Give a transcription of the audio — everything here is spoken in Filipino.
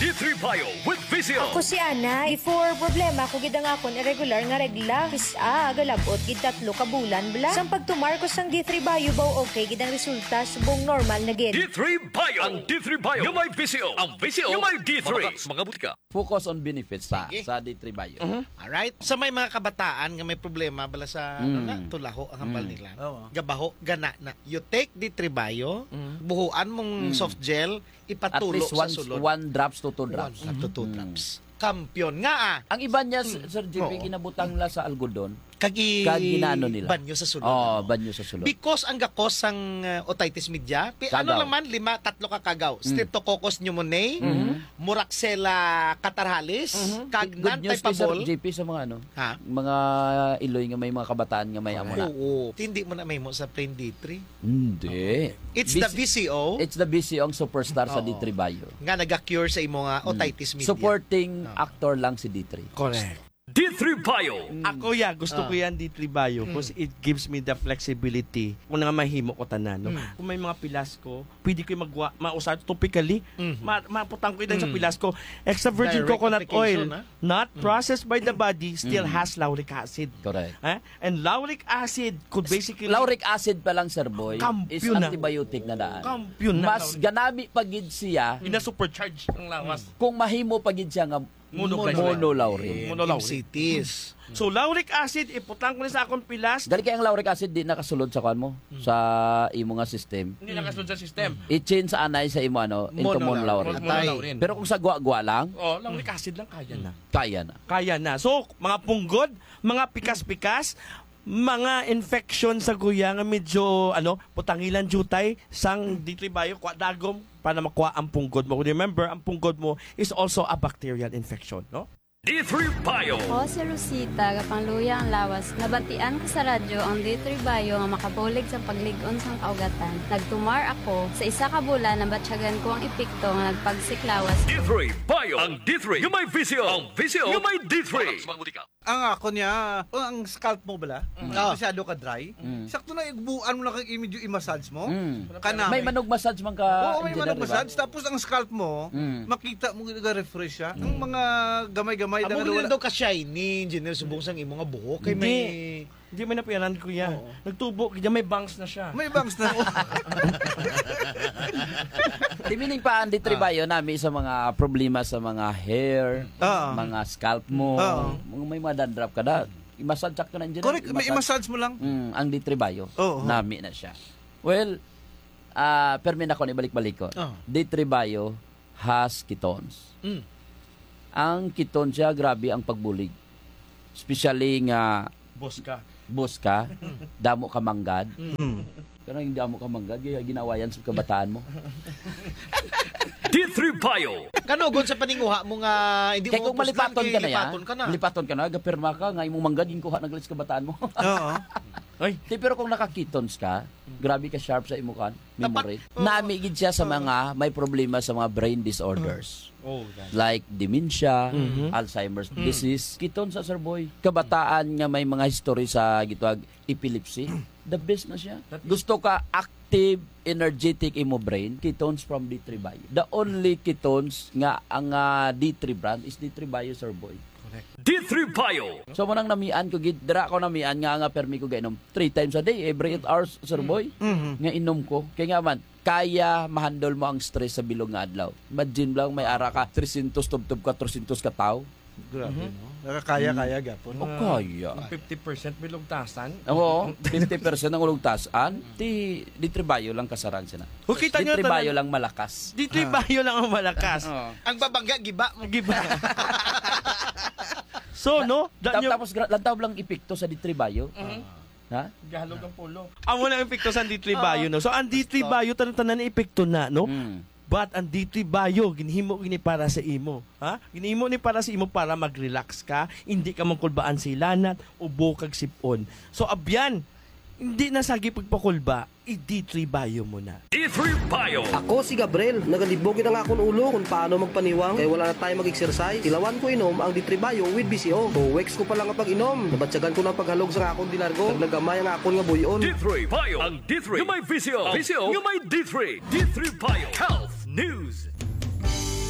D3 Bio with Vizio. Ako si Ana, before problema ko gid ang akon irregular nga regla. Agalabot gid 3 ka bulan bala. Sang pagtumarkos sang D3 Bio baw okay gid ang resulta subong normal na gid. D3 Bio. Ang D3 Bio yung may Vizio. Ang Vizio yung may D3. Mga butika. Focus on benefits sa D3 Bio. Alright. Sa may mga kabataan nga may problema bala sa tulaho ang hambal nila. Gabaho, gana na. You take D3 Bio, buhuan mong soft gel, At ipatulo least sa sulod. 1 drops to 2 drops. 1 to 2 drops. Kampiyon nga Ang iba niya, Sir JP, ginabutang la sa algodon. Kagi Ginaano nila. banyo sa sulod. Banyo sa sulod. Because ang gakos sang otitis media, ano Kagaw. naman, 3 ka kagaw. Streptococcus pneumoniae, Moraxella catarrhalis, kag Good news kay Sir non-typeable. JP sa mga Ha? mga Iloy nga may mga kabataan nga may amo na. Oo. Hindi mo na may mo sa plain D3. Hindi. It's the VCO It's the BC ang superstar sa D3 Bio. nga naga-cure sa imo nga otitis media. Supporting actor lang si D3. Correct. D3 Bio. Ako gusto ko yan D3 Bio because it gives me the flexibility kung nga mahimo ko tanan. No? Kung may mga pilas ko, pwede ko mausad topically. Maputang ko sa pilas ko. Extra virgin Direct coconut application, oil, not processed by the body, still has lauric acid. Correct. And lauric acid could basically... Lauric acid pa lang, Sir Boy, is Kampiyon na. antibiotic na daan. Kampiyon na. Mas ganami pagid siya Ina-supercharge ang lawas. kung mahimo pagid siya nga monolaurin. MCTs. So, lauric acid, iputang ko na sa akong pilas. Dali kay ang lauric acid di nakasulod sa kwan mo sa imo nga system. Hindi nakasunod sa system. I-change sa anay sa imo into monolaurin. Monolaurin. Pero kung sa gwa-gwa lang, Lauric acid lang kaya na. kaya na. Kaya na. So, mga punggod, mga pikas-pikas, mga infection sa guya nga medyo putangilan jutay sang D3 Bio kwa dagom para makuha ang punggod mo. Remember, ang punggod mo is also a bacterial infection, no? D3 Bio. Ako si Rosita, kapangluya ang lawas. Nabatian ko sa radyo ang D3 Bio nga makabulig sa pagligon sang kaugatan. Nagtumar ako sa 1 ka bulan na batsyagan ko ang epekto nga nagpagsiklawas. D3 Bio. Ang D3 yung may Vizio. Ang Vizio yung may D3. Mga butika. Ang ako niya, ang scalp mo bala, masyado ka dry. Sakto na igbuan mo lang kag medyo i-massage mo. Kana. May manog massage man ka. Oo, may engineer, manong diba? massage. Tapos ang scalp mo, makita mo refresh siya. Ang mga gamay-gamay Amo nila daw ka-shiny, engineer, subong sang imo nga buhok. Kay may... Hindi mo napiyanan ko yan. Nagtubo, kaya may bangs na siya. may bangs na. Timining pa ang D3 Bio nami sa mga problema sa mga hair, mga scalp mo, may mga dandruff ka na. I-massage ka na dyan. Correct, may i-massage mo lang. Ang D3 Bio, Oo. nami na siya. Well, permin ako ni balik-balik ko. D3 Bio has ketones. Ang ketone siya, grabe ang pagbulig. Especially nga boss ka, damo ka manggad. Pero yung damo ka manggad, ginawayan sa kabataan mo. D3 Bio. Kanugon sa paninguha mo nga hindi Kaya mo kung malipaton ka na yan, lipaton ka na. gapirma ka, nga imong manggad, yung kuha naglalis kabataan mo. Oo. Pero kung naka-ketones ka, grabe ka sharp sa imukan, memory. Namigid siya sa mga may problema sa mga brain disorders. Like dementia, Alzheimer's disease. Ketones sa Sir Boy. Kabataan nga may mga history sa gitwag epilepsy. The best na siya. Gusto ka active, energetic imo brain, ketones from D3 Bio. The only ketones nga ang D3 brand is D3 Bio, Sir Boy. D3 Bio. So manang namian ko gid dira ko namian nga permi ko gainom 3 times a day every 8 hours, Sir Boy. Nga inom ko. Kaya nga man kaya mahandle mo ang stress sa bilog nga adlaw. Imagine lang may ara ka 300 tubtob ka 300 ka tao. Grabe, no? Nakakaya-kaya gapon. O kaya. 50% bilugtasan. Oo, 50% ang ulugtasan. D3 Bio lang kasarang sina. Kita nyo D3 Bio lang malakas. D3 Bio lang ang malakas. Ang babangga giba mo. So, no? Tapos lantaw lang epekto sa D3 Bio. Ha? Gahalog ang pulo. Amo na ang epekto sa D3 Bio, no? So, ang D3 Bio, tanan-tanan na epekto na, no? But ang D3 Bio, ginhimo gini para sa imo. Ha? Ginhimo ni para sa imo para mag-relax ka, hindi ka mangkulbaan sa ilanat, ubo kag sipon. So, abyan, hindi na sagi pagpakulba, i-D3 Bio mo na. D3 Bio. Ako si Gabriel, nagalibogin ang akong ulo kung paano magpaniwang kaya wala na tayo mag-exercise. Ilawan ko inom ang D3 Bio with BCO. 2 weeks ko pa lang ang pag-inom. Nabatsagan ko ng paghalog sa akong dilargo. Nagnagamay ang akong nga buyon. D3 Bio. Ang D3 yung may Vizio. Vizio yung may D3. D3 Bio. Health News.